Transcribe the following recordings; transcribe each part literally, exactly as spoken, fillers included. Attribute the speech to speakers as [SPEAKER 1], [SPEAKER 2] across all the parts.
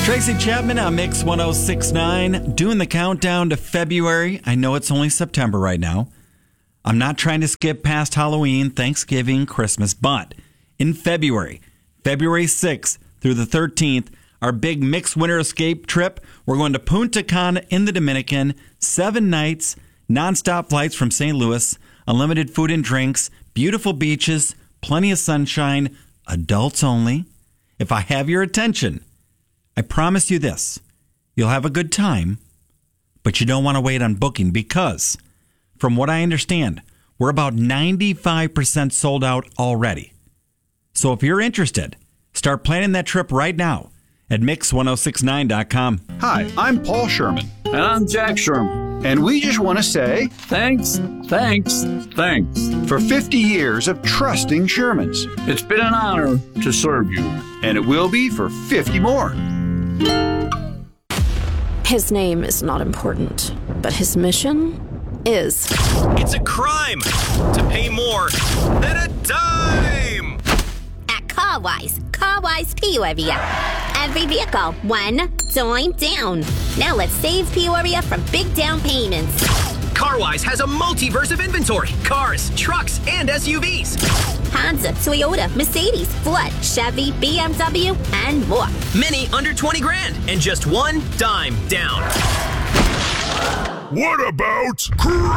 [SPEAKER 1] Tracy Chapman on Mix one oh six point nine, doing the countdown to February. I know it's only September right now. I'm not trying to skip past Halloween, Thanksgiving, Christmas, but in February, February sixth through the thirteenth, our big Mix Winter Escape trip, we're going to Punta Cana in the Dominican, seven nights, nonstop flights from Saint Louis, unlimited food and drinks, beautiful beaches, plenty of sunshine, adults only. If I have your attention, I promise you this, you'll have a good time, but you don't want to wait on booking because, from what I understand, we're about ninety-five percent sold out already. So if you're interested, start planning that trip right now at mix ten sixty-nine dot com.
[SPEAKER 2] Hi, I'm Paul Sherman.
[SPEAKER 3] And I'm Jack Sherman.
[SPEAKER 2] And we just want to say
[SPEAKER 3] thanks, thanks, thanks
[SPEAKER 2] for fifty years of trusting Shermans.
[SPEAKER 3] It's been an honor to serve you.
[SPEAKER 2] And it will be for fifty more.
[SPEAKER 4] His name is not important, but his mission is.
[SPEAKER 5] It's a crime to pay more than a dime.
[SPEAKER 6] At CarWise, CarWise Peoria. Every vehicle, one dime down. Now let's save Peoria from big down payments.
[SPEAKER 5] CarWise has a multiverse of inventory. Cars, trucks, and S U Vs.
[SPEAKER 6] Honda, Toyota, Mercedes, Ford, Chevy, B M W, and more.
[SPEAKER 5] Many under twenty grand and just one dime down.
[SPEAKER 7] What about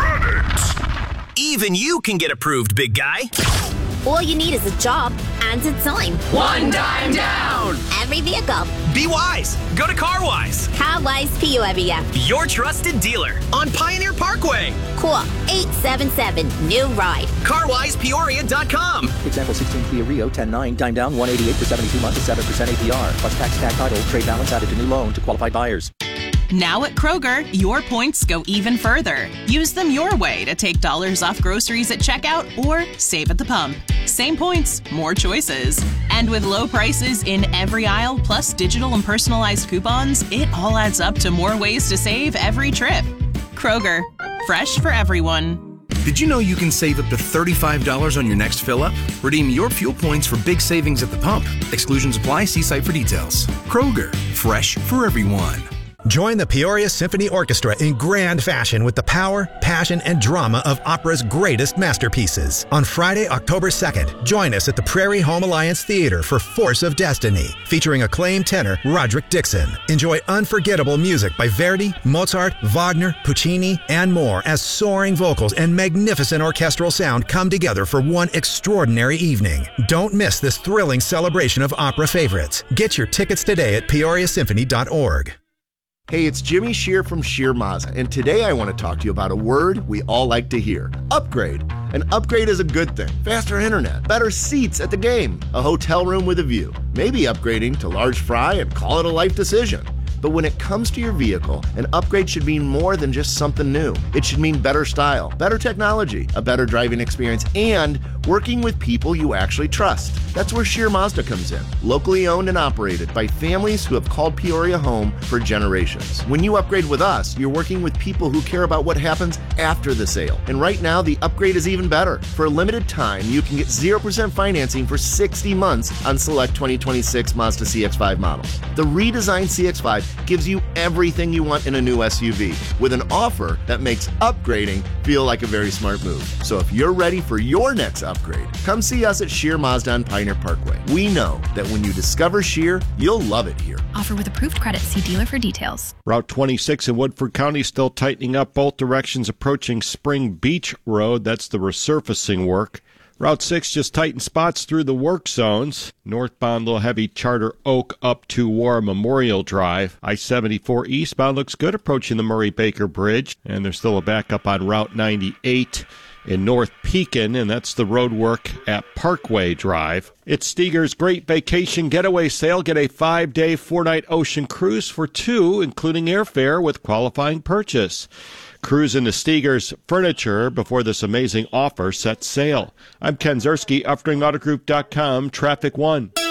[SPEAKER 7] credit?
[SPEAKER 5] Even you can get approved, big guy.
[SPEAKER 6] All you need is a job and a dime.
[SPEAKER 5] One dime down.
[SPEAKER 6] Every vehicle.
[SPEAKER 5] Be wise. Go to CarWise.
[SPEAKER 6] CarWise Peoria.
[SPEAKER 5] Your trusted dealer on Pioneer Parkway.
[SPEAKER 6] Call eight seven seven, new ride.
[SPEAKER 5] car wise peoria dot com.
[SPEAKER 8] Example sixteen Kia Rio ten nine, dime down one eighty-eight for seventy-two months at seven percent A P R. Plus tax, tag title, trade balance added to new loan to qualified buyers.
[SPEAKER 9] Now at Kroger, your points go even further. Use them your way to take dollars off groceries at checkout or save at the pump. Same points, more choices. And with low prices in every aisle, plus digital and personalized coupons, it all adds up to more ways to save every trip. Kroger, fresh for everyone.
[SPEAKER 10] Did you know you can save up to thirty-five dollars on your next fill-up? Redeem your fuel points for big savings at the pump. Exclusions apply. See site for details. Kroger, fresh for everyone.
[SPEAKER 11] Join the Peoria Symphony Orchestra in grand fashion with the power, passion, and drama of opera's greatest masterpieces. On Friday, October second, join us at the Prairie Home Alliance Theater for Force of Destiny, featuring acclaimed tenor Roderick Dixon. Enjoy unforgettable music by Verdi, Mozart, Wagner, Puccini, and more as soaring vocals and magnificent orchestral sound come together for one extraordinary evening. Don't miss this thrilling celebration of opera favorites. Get your tickets today at peoria symphony dot org.
[SPEAKER 12] Hey, it's Jimmy Shear from Shear Mazda, and today I want to talk to you about a word we all like to hear: upgrade. An upgrade is a good thing. Faster internet, better seats at the game, a hotel room with a view, maybe upgrading to large fry and call it a life decision. But when it comes to your vehicle, an upgrade should mean more than just something new. It should mean better style, better technology, a better driving experience, and working with people you actually trust. That's where Shear Mazda comes in. Locally owned and operated by families who have called Peoria home for generations. When you upgrade with us, you're working with people who care about what happens after the sale. And right now, the upgrade is even better. For a limited time, you can get zero percent financing for sixty months on select twenty twenty-six Mazda C X five models. The redesigned C X five gives you everything you want in a new S U V with an offer that makes upgrading feel like a very smart move. So if you're ready for your next upgrade, come see us at Shear Mazda on Pioneer Parkway. We know that when you discover Shear, you'll love it here.
[SPEAKER 13] Offer with approved credit. See dealer for details.
[SPEAKER 14] Route twenty-six in Woodford County still tightening up both directions approaching Spring Beach Road. That's the resurfacing work. Route six just tightened spots through the work zones. Northbound, little heavy Charter Oak up to War Memorial Drive. I seventy-four eastbound looks good approaching the Murray-Baker Bridge. And there's still a backup on Route ninety-eight in North Pekin, and that's the road work at Parkway Drive. It's Steger's Great Vacation Getaway Sale. Get a five-day, four-night ocean cruise for two, including airfare with qualifying purchase. Cruise into Steger's Furniture before this amazing offer sets sail. I'm Ken Zerski, Uftring Auto Group dot com, Traffic One.